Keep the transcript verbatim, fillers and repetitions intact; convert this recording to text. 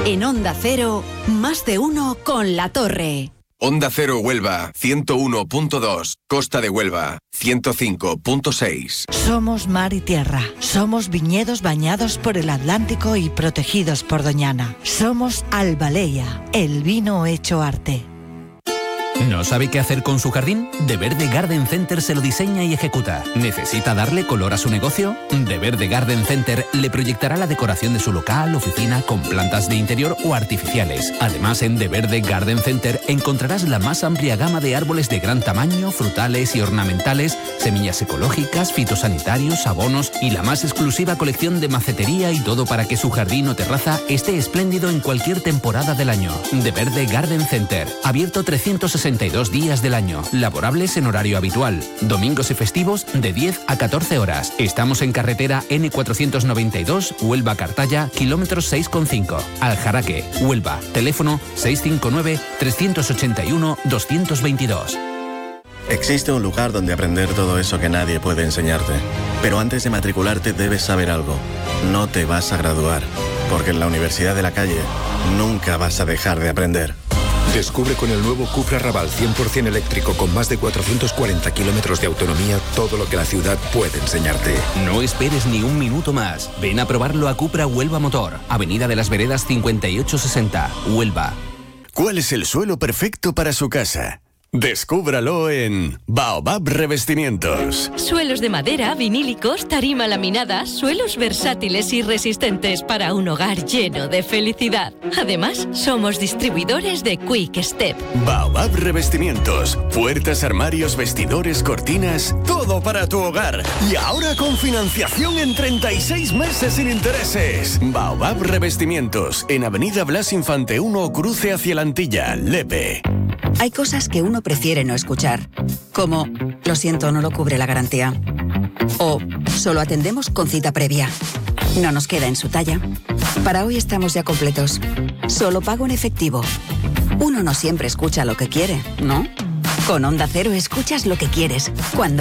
En Onda Cero, más de uno con La Torre. Onda Cero Huelva, ciento uno punto dos. Costa de Huelva, ciento cinco punto seis. Somos mar y tierra. Somos viñedos bañados por el Atlántico y protegidos por Doñana. Somos Albaleya, el vino hecho arte. ¿No sabe qué hacer con su jardín? De Verde Garden Center se lo diseña y ejecuta. ¿Necesita darle color a su negocio? De Verde Garden Center le proyectará la decoración de su local, oficina, con plantas de interior o artificiales. Además, en De Verde Garden Center encontrarás la más amplia gama de árboles de gran tamaño, frutales y ornamentales, semillas ecológicas, fitosanitarios, abonos y la más exclusiva colección de macetería y todo para que su jardín o terraza esté espléndido en cualquier temporada del año. De Verde Garden Center, abierto trescientos sesenta y dos días del año, laborables en horario habitual, domingos y festivos de diez a catorce horas. Estamos en carretera N cuatrocientos noventa y dos, Huelva-Cartaya, kilómetros seis coma cinco. Aljaraque, Huelva, teléfono seis cinco nueve, tres ocho uno, dos dos dos. Existe un lugar donde aprender todo eso que nadie puede enseñarte. Pero antes de matricularte debes saber algo. No te vas a graduar, porque en la Universidad de la Calle nunca vas a dejar de aprender. Descubre con el nuevo Cupra Raval cien por ciento eléctrico con más de cuatrocientos cuarenta kilómetros de autonomía todo lo que la ciudad puede enseñarte. No esperes ni un minuto más. Ven a probarlo a Cupra Huelva Motor, Avenida de las Veredas cincuenta y ocho sesenta, Huelva. ¿Cuál es el suelo perfecto para su casa? Descúbralo en Baobab Revestimientos. Suelos de madera, vinílicos, tarima laminada, suelos versátiles y resistentes para un hogar lleno de felicidad. Además, somos distribuidores de Quick Step. Baobab Revestimientos. Puertas, armarios, vestidores, cortinas, todo para tu hogar. Y ahora con financiación en treinta y seis meses sin intereses. Baobab Revestimientos. En Avenida Blas Infante uno, cruce hacia la Antilla, Lepe. Hay cosas que uno prefiere no escuchar, como lo siento, no lo cubre la garantía, o solo atendemos con cita previa. No nos queda en su talla. Para hoy estamos ya completos. Solo pago en efectivo. Uno no siempre escucha lo que quiere, ¿no? Con Onda Cero escuchas lo que quieres, cuando